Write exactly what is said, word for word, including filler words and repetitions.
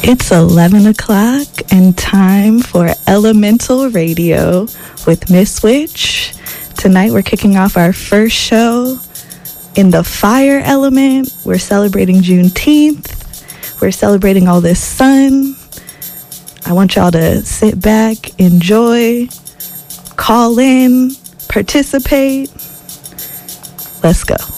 It's eleven o'clock and time for Elemental Radio with Miss Witch. Tonight we're kicking off our first show in the fire element. We're celebrating Juneteenth. We're celebrating all this sun. I want y'all to sit back, enjoy, call in, participate. Let's go.